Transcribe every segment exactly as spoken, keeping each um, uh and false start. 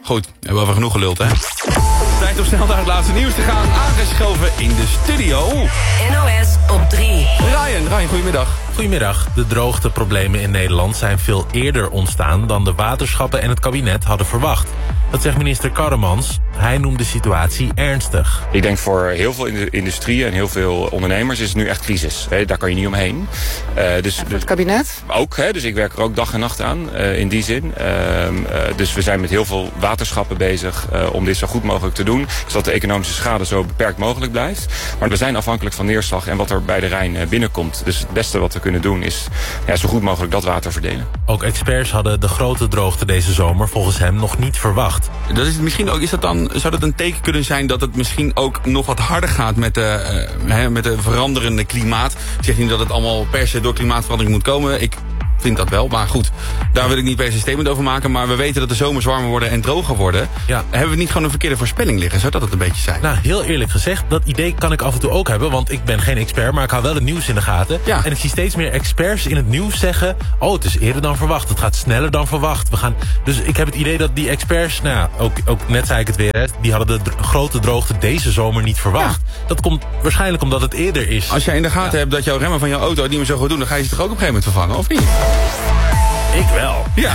Goed, we hebben wel genoeg geluld, hè? Tijd om snel naar het laatste nieuws te gaan. Aangeschoven in de studio. N O S op drie. Ryan, Ryan, goedemiddag. Goedemiddag. De droogteproblemen in Nederland zijn veel eerder ontstaan dan de waterschappen en het kabinet hadden verwacht. Dat zegt minister Karremans. Hij noemt de situatie ernstig. Ik denk voor heel veel industrieën en heel veel ondernemers is het nu echt crisis. He, daar kan je niet omheen. Uh, dus, en voor het kabinet? Ook, he, dus ik werk er ook dag en nacht aan uh, in die zin. Uh, uh, dus we zijn met heel veel waterschappen bezig uh, om dit zo goed mogelijk te doen. Zodat de economische schade zo beperkt mogelijk blijft. Maar we zijn afhankelijk van neerslag en wat er bij de Rijn uh, binnenkomt. Dus het beste wat we kunnen doen is ja, zo goed mogelijk dat water verdelen. Ook experts hadden de grote droogte deze zomer volgens hem nog niet verwacht. Dat is het misschien ook, is dat dan, zou dat een teken kunnen zijn dat het misschien ook nog wat harder gaat met de, uh, met de veranderende klimaat? Ik zeg niet dat het allemaal per se door klimaatverandering moet komen. Ik vind dat wel, maar goed, daar wil ik niet per se een statement over maken. Maar we weten dat de zomers warmer worden en droger worden. Ja. Hebben we niet gewoon een verkeerde voorspelling liggen? Zou dat het een beetje zijn? Nou, heel eerlijk gezegd, dat idee kan ik af en toe ook hebben. Want ik ben geen expert, maar ik hou wel het nieuws in de gaten. Ja. En ik zie steeds meer experts in het nieuws zeggen, oh, het is eerder dan verwacht. Het gaat sneller dan verwacht. We gaan, dus ik heb het idee dat die experts, nou ja, ook, ook net zei ik het weer, hè, die hadden de dro- grote droogte deze zomer niet verwacht. Ja. Dat komt waarschijnlijk omdat het eerder is. Als jij in de gaten ja. hebt dat jouw remmen van jouw auto het niet meer zo goed doen, dan ga je ze toch ook op een gegeven moment vervangen, of niet? Ik wel. Ja.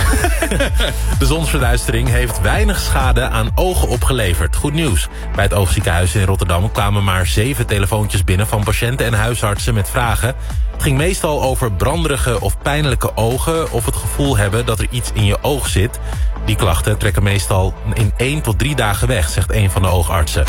De zonsverduistering heeft weinig schade aan ogen opgeleverd. Goed nieuws. Bij het oogziekenhuis in Rotterdam kwamen maar zeven telefoontjes binnen van patiënten en huisartsen met vragen. Het ging meestal over branderige of pijnlijke ogen of het gevoel hebben dat er iets in je oog zit. Die klachten trekken meestal in één tot drie dagen weg, zegt een van de oogartsen.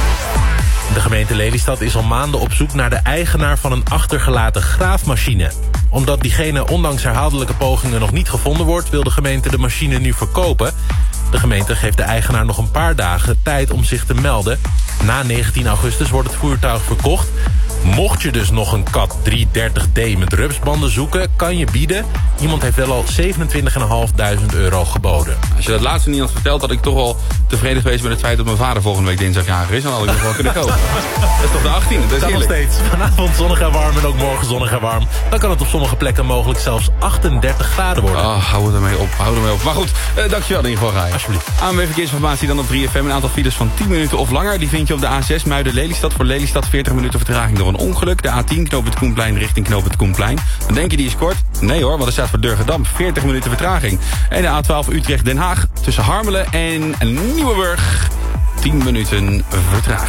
De gemeente Lelystad is al maanden op zoek naar de eigenaar van een achtergelaten graafmachine. Omdat diegene ondanks herhaaldelijke pogingen nog niet gevonden wordt, wil de gemeente de machine nu verkopen. De gemeente geeft de eigenaar nog een paar dagen tijd om zich te melden. Na negentien augustus wordt het voertuig verkocht. Mocht je dus nog een Cat driehonderddertig D met rupsbanden zoeken, kan je bieden. Iemand heeft wel al zevenentwintigduizend vijfhonderd euro geboden. Als je dat laatste niet had verteld, had ik toch al tevreden geweest met het feit dat mijn vader volgende week dinsdag jarig is. Dan had ik nog wel kunnen kopen. Dat is toch de achttiende, dat is nog steeds. Vanavond zonnig en warm en ook morgen zonnig en warm. Dan kan het op sommige plekken mogelijk zelfs achtendertig graden worden. Oh, hou ermee op, hou ermee op. Maar goed, uh, dankjewel in ieder geval, Rij. Alsjeblieft. A N W B Verkeersinformatie dan op drie F M. Een aantal files van tien minuten of langer. Die vind je op de A zes Muiden-Lelystad. Voor Lelystad veertig minuten vertraging door een ongeluk. De A tien Knooppunt Koenplein richting Knooppunt Koenplein. Dan denk je die is kort? Nee hoor, want er staat voor Durgedam veertig minuten vertraging. En de A twaalf Utrecht-Den Haag tussen Harmelen en Nieuweburg tien minuten vertraging.